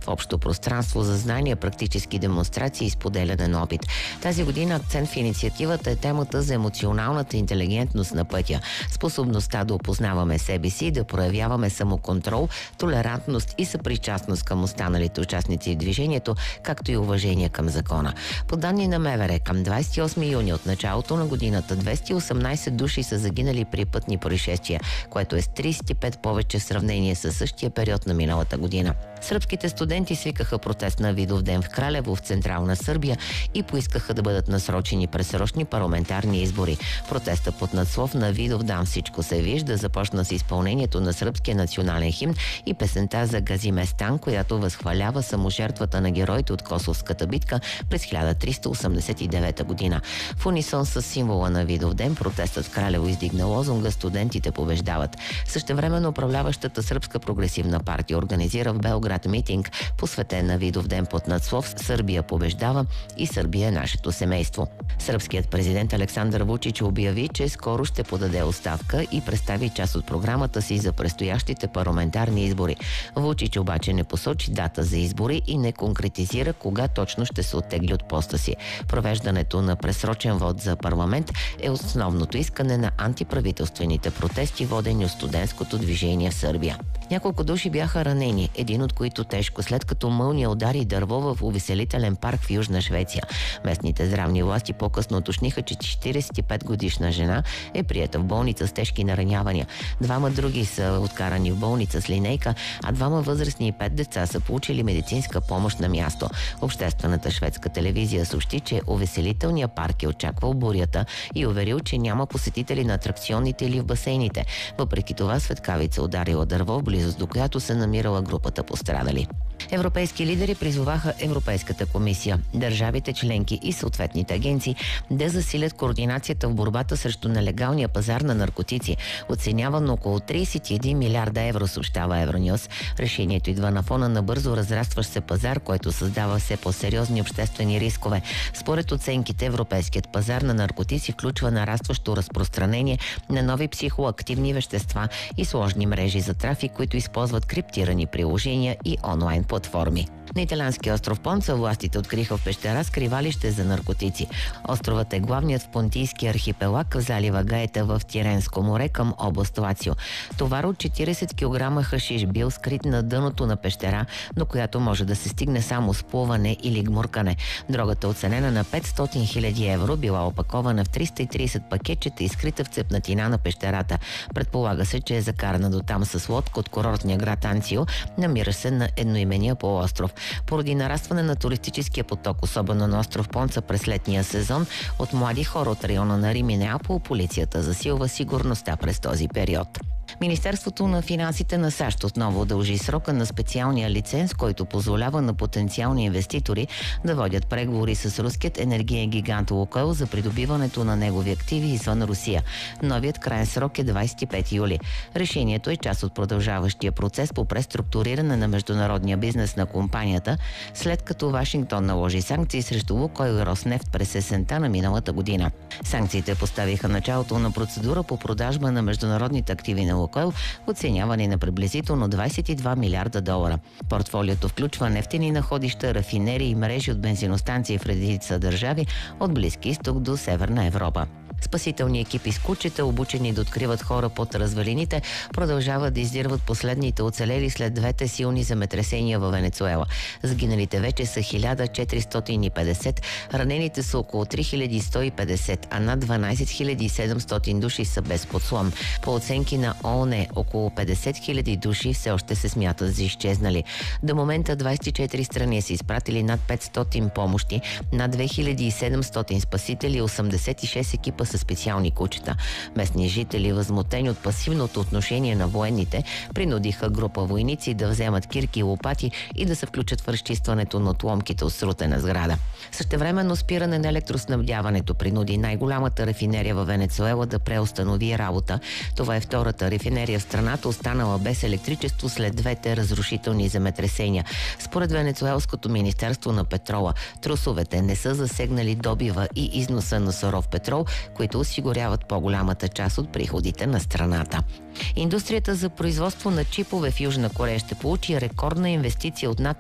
в общо пространство за знания, практически демонстрации и споделяне на опит. Тази година акцент в инициативата е темата за емоционалната интелигентност на пътя, способността да опознаваме себе си, да проявяваме самоконтрол, толерантност и съпричастност към останалите участници в движението, както и уважение към закона. По данни на МВР, към 28 юни от началото на годината 218 души са загинали при пътни происшествия, което е с 35 повече в сравнение с същия период на миналата година. Сръбските студенти свикаха протест на Видовден в Кралево, в Централна Сърбия, и поискаха да бъдат насрочени предсрочни парламентарни избори. Протеста под надслов „На Видовдан всичко се вижда“ започна с изпълнението на сръбския национален химн и песента за Газиместан, която възхвалява саможертвата на героите от Косовската битка през 1389 година. В унисон с символа на Видовден, протестът в Кралево издигна лозунга „Студентите побеждават“. Същевременно управляващата Сръбска прогресивна партия организира в Белград митинг, посветен на Видовден под надслов „Сърбия побеждава“ и „Сърбия е нашето семейство“. Сръбският президент Александър Вучич обяви, че скоро ще подаде оставка и представи част от програмата си за предстоящите парламентарни избори. Вучич обаче не посочи дата за избори и не конкретизира кога точно ще се оттегли от поста си. Провеждането на предсрочен вод за парламент е основното искане на антиправителствените протести, водени от студентското движение в Сърбия. Няколко души бяха ранени, един от които тежко, след като мълния удари дърво в увеселителен парк в Южна Швеция. Местните здравни власти по-късно уточниха, че 45-годишна жена е приета в болница с тежки наранявания. Двама други са откарани в болница с линейка, а двама възрастни и 5 деца са получили медицинска помощ на място. Обществената шведска телевизия съобщи, че увеселителният парк е очаквал бурята и уверил, че няма посетители на атракционите или в басейните. Въпреки това светкавица ударила дърво, в близост до която се намирала групата пострадали. Европейски лидери призоваха Европейската комисия, държавите членки и съответните агенции да засилят координацията в борбата срещу нелегалния пазар на наркотици, оценяван на около 31 милиарда евро, съобщава Евронюс. Решението идва на фона на бързо разрастващ се пазар, който създава все по-сериозни обществени рискове. Според оценките, европейският пазар на наркотици включва нарастващо разпространение на нови психоактивни вещества и сложни мрежи за трафик, които използват криптирани приложения и онлайн платформи. На италианския остров Понца властите откриха в пещера скривалище за наркотици. Островът е главният в Понтийския архипелаг в залива Гаета в Тиренско море към област Лацио. Товар от 40 кг хашиш бил скрит на дъното на пещера, до която може да се стигне само с плуване или гмуркане. Дрогата, оценена на 500 000 евро, била опакована в 330 пакетчета и скрита в цепнатина на пещерата. Предполага се, че е закарана до там с лодка от курортния град Анцио, намира се на едноимения полуостров. Поради нарастване на туристическия поток, особено на остров Понца през летния сезон, от млади хора от района на Рим и Неапол, полицията засилва сигурността през този период. Министерството на финансите на САЩ отново удължи срока на специалния лиценз, който позволява на потенциални инвеститори да водят преговори с руският енергиен гигант Лукойл за придобиването на негови активи извън Русия. Новият краен срок е 25 юли. Решението е част от продължаващия процес по преструктуриране на международния бизнес на компанията, след като Вашингтон наложи санкции срещу Лукойл и Роснефт през есента на миналата година. Санкциите поставиха началото на процедура по продажба на международните активи на Лукойл, оценявани на приблизително 22 милиарда долара. Портфолиото включва нефтени находища, рафинерии и мрежи от бензиностанции в редица държави от Близки изток до Северна Европа. Спасителни екипи с кучета, обучени да откриват хора под развалините, продължават да издирват последните оцелели след двете силни земетресения във Венецуела. Загиналите вече са 1450, ранените са около 3150, а над 12700 души са без подслон. По оценки на ООН, около 50 000 души все още се смятат за изчезнали. До момента 24 страни са изпратили над 500 помощи, над 2700 спасители и 86 екипа със специални кучета. Местни жители, възмутени от пасивното отношение на военните, принудиха група войници да вземат кирки и лопати и да се включат в разчистването на отломките от срутена сграда. Същевременно спиране на електроснабдяването принуди най-голямата рафинерия във Венецуела да преустанови работа. Това е втората рафинерия в страната, останала без електричество след двете разрушителни земетресения. Според Венецуелското министерство на петрола, трусовете не са засегнали добива и износа на суров петрол, които осигуряват по-голямата част от приходите на страната. Индустрията за производство на чипове в Южна Корея ще получи рекордна инвестиция от над